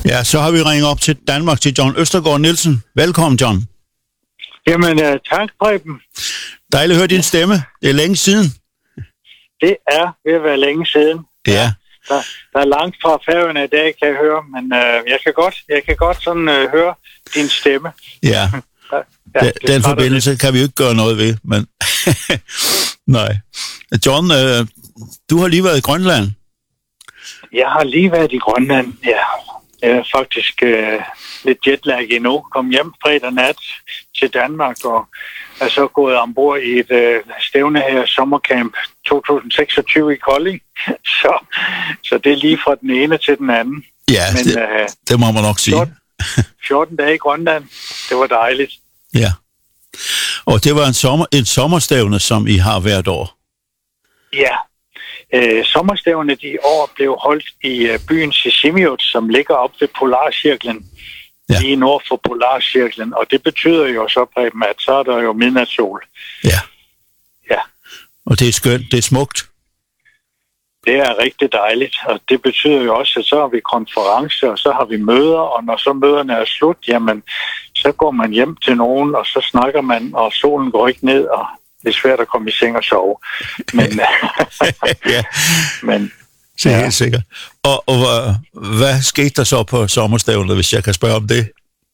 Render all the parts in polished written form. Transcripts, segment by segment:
Ja, så har vi ringet op til Danmark til John Østergaard Nielsen. Velkommen, John. Jamen, tak, Preben. Dejligt at høre din stemme. Det er længe siden. Det er ved at være længe siden. Ja. Der er langt fra Færøerne i dag, kan jeg høre, men jeg kan godt sådan høre din stemme. Ja. Den forbindelse kan vi jo ikke gøre noget ved, men nej. John, du har lige været i Grønland. Jeg har lige været i Grønland, ja. Jeg er faktisk lidt jetlag endnu. Kom hjem fredag nat til Danmark og er så gået ombord i et stævne her, sommercamp 2026 i Kolding. Så det er lige fra den ene til den anden. Ja, men, det må man nok sige. 14 dage i Grønland. Det var dejligt. Ja. Og det var et sommerstævne, som I har hvert år. Ja. Sommerstævne de år blev holdt i byen Sisimiut, som ligger op ved Polarcirklen, lige nord for Polarcirklen, og det betyder jo så, Preben, at så er der jo midnatssol. Ja. Ja. Og det er skønt, det er smukt. Det er rigtig dejligt, og det betyder jo også, at så har vi konferencer, og så har vi møder, og når så møderne er slut, jamen, så går man hjem til nogen, og så snakker man, og solen går ikke ned, og det er svært at komme i seng og sove. Men, ja. Men det er helt sikkert. Og hvad skete der så på sommerstævnet, hvis jeg kan spørge om det?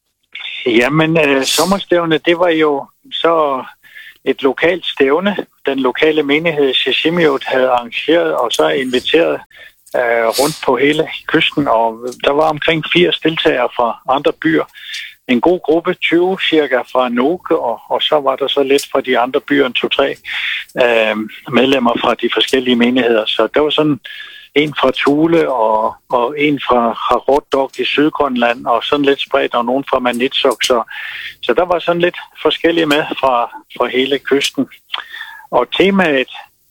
Jamen, sommerstævnet, det var jo så et lokalt stævne. Den lokale menighed Sisimiut havde arrangeret og så inviteret rundt på hele kysten, og der var omkring 80 deltagere fra andre byer. En god gruppe, 20 cirka fra Nuuk, og så var der så lidt fra de andre byer, 2-3 medlemmer fra de forskellige menigheder. Så der var sådan en fra Thule og en fra Qaqortoq i Sydgrønland, og sådan lidt spredt, og nogen fra Maniitsoq. Så der var sådan lidt forskellige med fra hele kysten. Og temaet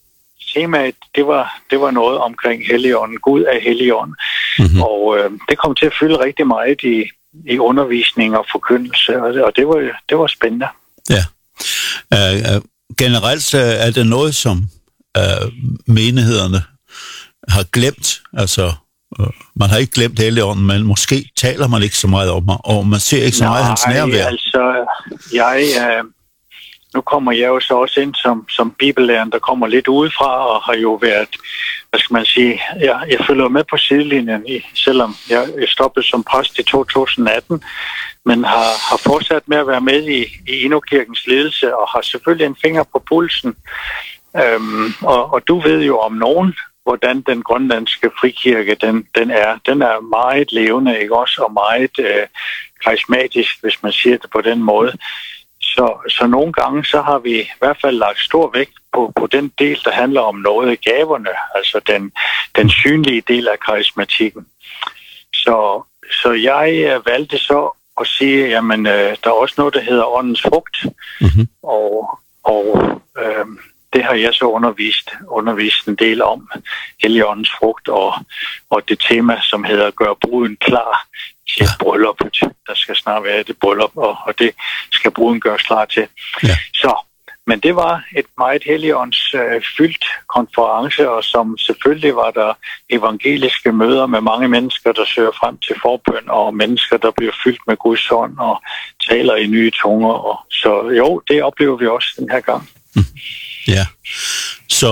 det var noget omkring Helligånden, Gud er Helligånden. Mm-hmm. Og det kom til at fylde rigtig meget i undervisning og forkyndelse, og det var spændende. Ja. Generelt er det noget, som menighederne har glemt. Altså, man har ikke glemt Helligånden, men måske taler man ikke så meget om, og man ser ikke så meget hans nærvær. Altså, nu kommer jeg jo så også ind som bibellærer, der kommer lidt udefra, og har jo været, hvad skal man sige, jeg følger med på sidelinjen, selvom jeg stoppede som præst i 2018, men har fortsat med at være med i Endokirkens ledelse, og har selvfølgelig en finger på pulsen. Og du ved jo om nogen, hvordan den grønlandske frikirke, den er meget levende, ikke også, og meget karismatisk, hvis man siger det på den måde. Så nogle gange, så har vi i hvert fald lagt stor vægt på den del, der handler om noget af gaverne, altså den synlige del af karismatikken. Så jeg valgte så at sige, jamen, der er også noget, der hedder åndens frugt, mm-hmm. og det har jeg så undervist en del om, Helligåndens frugt, og det tema, som hedder gør bruden klar til brylluppet. Der skal snart være det bryllup, og det skal bruden gøres klar til. Ja. Men det var et meget helligåndsfyldt konference, og som selvfølgelig var der evangeliske møder med mange mennesker, der søger frem til forbøn, og mennesker, der bliver fyldt med Guds ånd og taler i nye tunger. Og så jo, det oplever vi også den her gang. Ja, så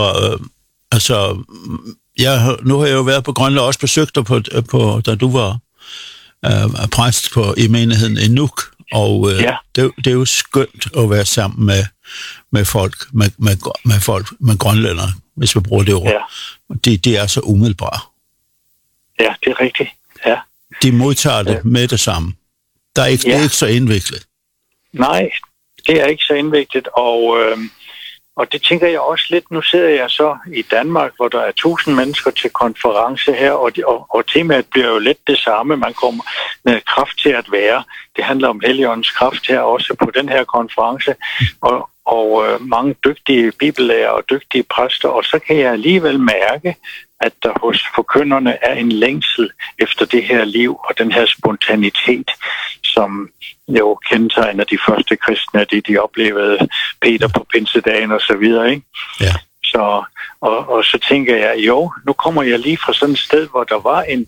nu har jeg jo været på Grønland og også besøgt dig på da du var præst i menigheden i Nuuk, og det er jo skønt at være sammen med folk, med grønlændere, hvis vi bruger det ord. Ja. De er så umiddelbare. Ja, det er rigtigt. Ja. De modtager det med det samme. Det er ikke så indviklet. Nej, det er ikke så indviklet, og det tænker jeg også lidt. Nu sidder jeg så i Danmark, hvor der er 1000 mennesker til konference her, og temaet bliver jo lidt det samme. Man kommer med kraft til at være. Det handler om Helligåndens kraft her også på den her konference, og mange dygtige bibellærer og dygtige præster. Og så kan jeg alligevel mærke, at der hos forkynderne er en længsel efter det her liv og den her spontanitet, som jo kendetegner de første kristne, de oplevede Peter på pinsedagen og så videre, ikke? Ja. Og så tænker jeg, jo, nu kommer jeg lige fra sådan et sted, hvor der var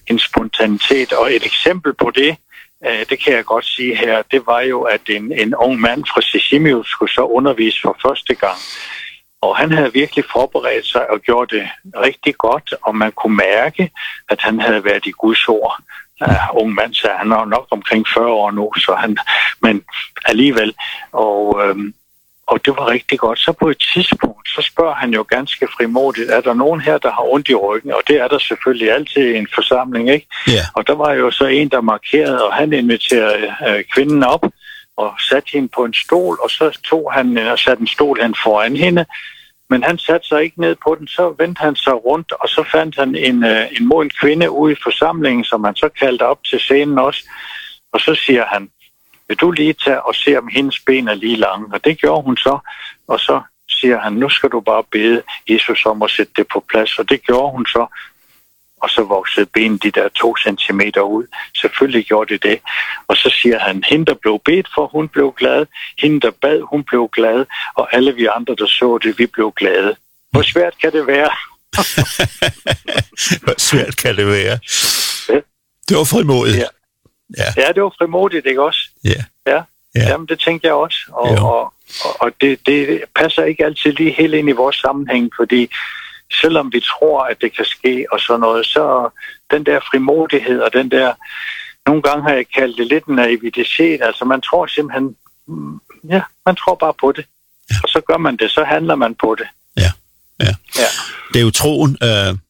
en spontanitet. Og et eksempel på det, det kan jeg godt sige her, det var jo, at en ung mand fra Sisimiut skulle så undervise for første gang. Og han havde virkelig forberedt sig og gjort det rigtig godt, og man kunne mærke, at han havde været i Guds ord. Ung mand, så han er nok omkring 40 år nu, men alligevel. Og det var rigtig godt. Så på et tidspunkt, så spørger han jo ganske frimodigt, er der nogen her, der har ondt i ryggen? Og det er der selvfølgelig altid i en forsamling, ikke? Yeah. Og der var jo så en, der markerede, og han inviterede kvinden op og satte hende på en stol, og så tog han og satte en stol hen foran hende. Men han satte sig ikke ned på den, så vendte han sig rundt, og så fandt han en moden kvinde ude i forsamlingen, som han så kaldte op til scenen også. Og så siger han, vil du lige tage og se, om hendes ben er lige lange? Og det gjorde hun så, og så siger han, nu skal du bare bede Jesus om at sætte det på plads. Og det gjorde hun så, og så voksede benen de der 2 centimeter ud. Selvfølgelig gjorde det det. Og så siger han, hende der blev bedt for, hun blev glad. Hende der bad, hun blev glad. Og alle vi andre, der så det, vi blev glade. Hvor svært kan det være? Hvor svært kan det være? Det var frimodigt. Ja, det var frimodigt, ikke også? Ja. Jamen, det tænkte jeg også. Og det passer ikke altid lige helt ind i vores sammenhæng, fordi selvom vi tror, at det kan ske og sådan noget, så den der frimodighed og den der, nogle gange har jeg kaldt det lidt naivitet, altså man tror simpelthen, man tror bare på det, og så gør man det, så handler man på det. Ja. Det er jo troen,